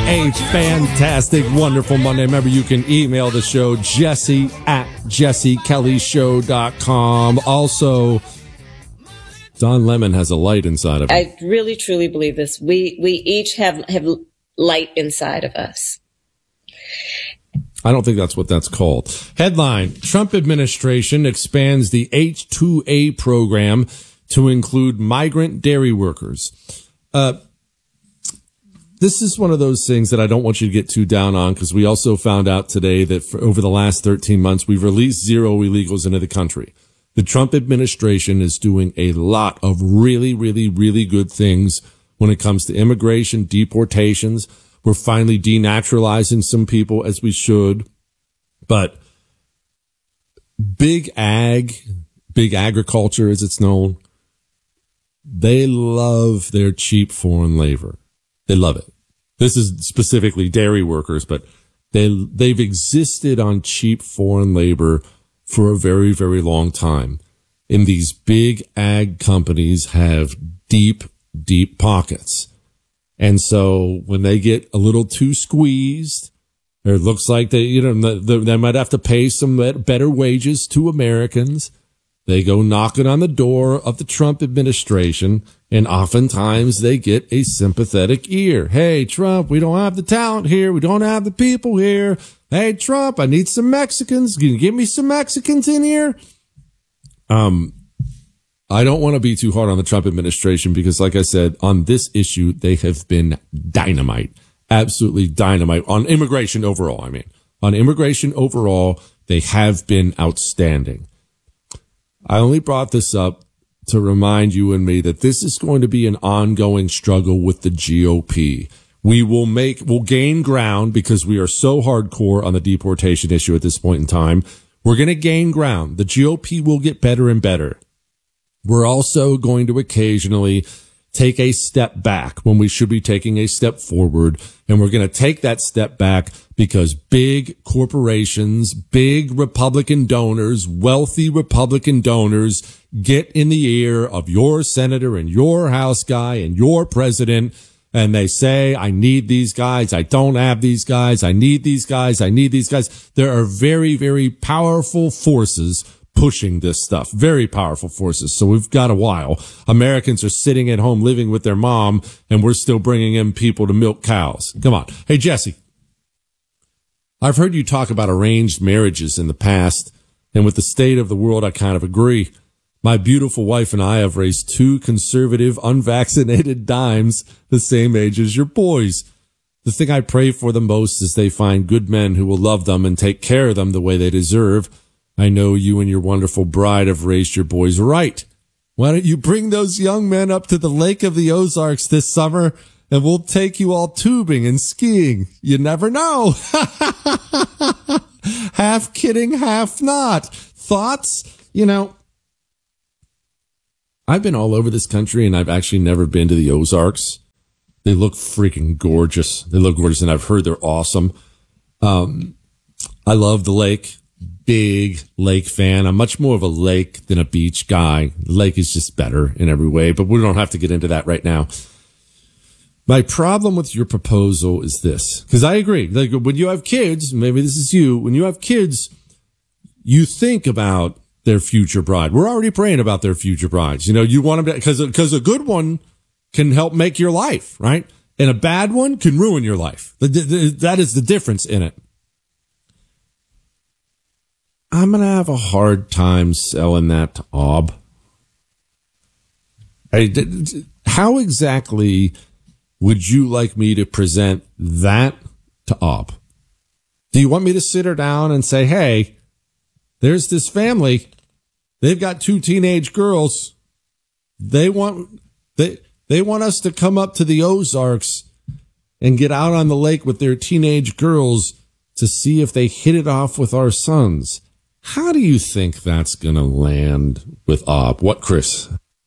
A fantastic, wonderful Monday. Remember, you can email the show, jesse@jessekellyshow.com. Also, Don Lemon has a light inside of him. I really, truly believe this. We each have light inside of us. I don't think that's what that's called. Headline, Trump administration expands the H-2A program to include migrant dairy workers. This is one of those things that I don't want you to get too down on, because we also found out today that for over the last 13 months, we've released 0 illegals into the country. The Trump administration is doing a lot of really, really, really good things when it comes to immigration, deportations. We're finally denaturalizing some people, as we should. But big agriculture, as it's known, they love their cheap foreign labor. They love it. This is specifically dairy workers, but they've existed on cheap foreign labor for a very, very long time. And these big ag companies have deep, deep pockets. And so when they get a little too squeezed, or it looks like they might have to pay some better wages to Americans, they go knocking on the door of the Trump administration, and oftentimes they get a sympathetic ear. Hey, Trump, we don't have the talent here. We don't have the people here. Hey, Trump, I need some Mexicans. Can you give me some Mexicans in here? I don't want to be too hard on the Trump administration because, like I said, on this issue, they have been dynamite, absolutely dynamite on immigration overall. On immigration overall, they have been outstanding. I only brought this up to remind you and me that this is going to be an ongoing struggle with the GOP. We'll gain ground because we are so hardcore on the deportation issue at this point in time. We're going to gain ground. The GOP will get better and better. We're also going to occasionally take a step back when we should be taking a step forward. And we're going to take that step back because big corporations, big Republican donors, wealthy Republican donors get in the ear of your senator and your House guy and your president. And they say, I need these guys. I don't have these guys. I need these guys. I need these guys. There are very, very powerful forces pushing this stuff. Very powerful forces. So we've got a while. Americans are sitting at home living with their mom, and we're still bringing in people to milk cows. Come on. Hey, Jesse, I've heard you talk about arranged marriages in the past, and with the state of the world, I kind of agree. My beautiful wife and I have raised 2 conservative, unvaccinated dimes the same age as your boys. The thing I pray for the most is they find good men who will love them and take care of them the way they deserve. I know you and your wonderful bride have raised your boys right. Why don't you bring those young men up to the Lake of the Ozarks this summer, and we'll take you all tubing and skiing. You never know. Half kidding, half not. Thoughts? I've been all over this country, and I've actually never been to the Ozarks. They look freaking gorgeous. And I've heard they're awesome. I love the lake. Big lake fan. I'm much more of a lake than a beach guy. Lake is just better in every way, but we don't have to get into that right now. My problem with your proposal is this, because I agree. Like when you have kids, maybe this is you, when you have kids, you think about their future bride. We're already praying about their future brides. You want them to, because a good one can help make your life, right? And a bad one can ruin your life. That is the difference in it. I'm going to have a hard time selling that to Ob. How exactly would you like me to present that to Ob? Do you want me to sit her down and say, hey, there's this family. They've got 2 teenage girls. They want us to come up to the Ozarks and get out on the lake with their teenage girls to see if they hit it off with our sons. How do you think that's going to land with Ob? What, Chris?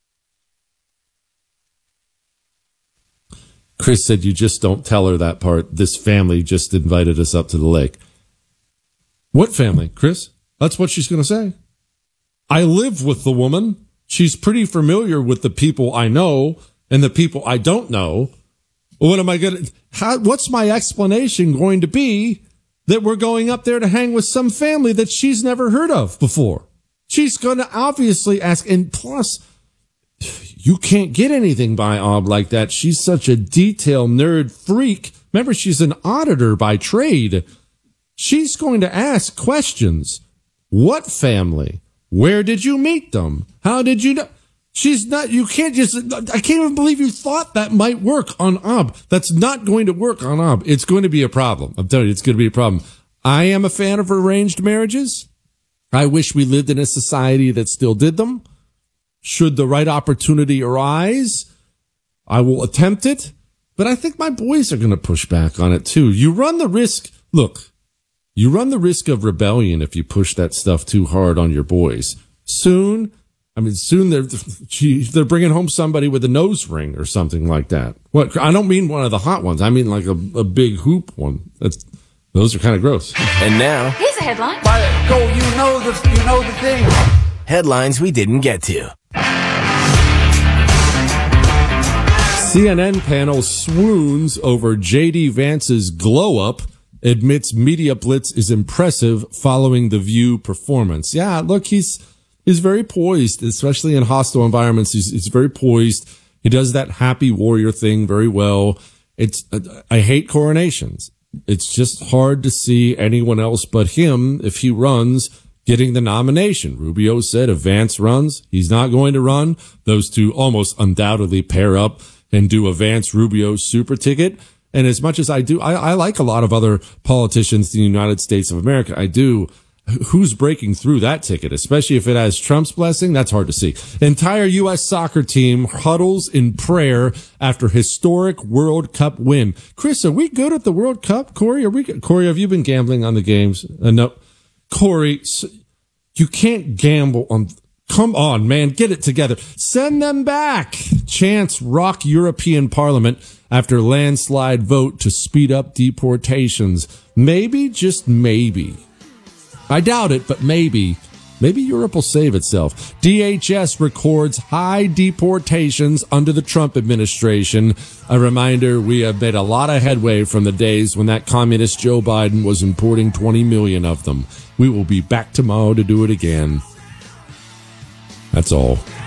Chris said, you just don't tell her that part. This family just invited us up to the lake. What family, Chris? That's what she's going to say. I live with the woman. She's pretty familiar with the people I know and the people I don't know. What am I going to, what's my explanation going to be that we're going up there to hang with some family that she's never heard of before? She's going to obviously ask. And plus, you can't get anything by Ob like that. She's such a detail nerd freak. Remember, she's an auditor by trade. She's going to ask questions. What family? Where did you meet them? How did you know? She's not, you can't just, I can't even believe you thought that might work on Ob. That's not going to work on Ob. It's going to be a problem. I'm telling you, it's going to be a problem. I am a fan of arranged marriages. I wish we lived in a society that still did them. Should the right opportunity arise, I will attempt it. But I think my boys are going to push back on it too. You run the risk, look, you run the risk of rebellion if you push that stuff too hard on your boys. Soon they're bringing home somebody with a nose ring or something like that. What? I don't mean one of the hot ones. I mean like a big hoop one. Those are kind of gross. And now, here's a headline. Go, you know the thing. Headlines we didn't get to. CNN panel swoons over J.D. Vance's glow-up, admits media blitz is impressive following the View performance. Yeah, look, he's very poised, especially in hostile environments. He's very poised. He does that happy warrior thing very well. I hate coronations. It's just hard to see anyone else but him, if he runs, getting the nomination. Rubio said if Vance runs, he's not going to run. Those two almost undoubtedly pair up and do a Vance-Rubio super ticket. And as much as I do, I like a lot of other politicians in the United States of America. I do. Who's breaking through that ticket, especially if it has Trump's blessing? That's hard to see. Entire U.S. soccer team huddles in prayer after historic World Cup win. Chris, are we good at the World Cup? Corey, Corey, have you been gambling on the games? No. Corey, you can't gamble on. Come on, man, get it together. Send them back. Chants rock European Parliament after landslide vote to speed up deportations. Maybe, just maybe. I doubt it, but maybe Europe will save itself. DHS records high deportations under the Trump administration. A reminder, we have made a lot of headway from the days when that communist Joe Biden was importing 20 million of them. We will be back tomorrow to do it again. That's all.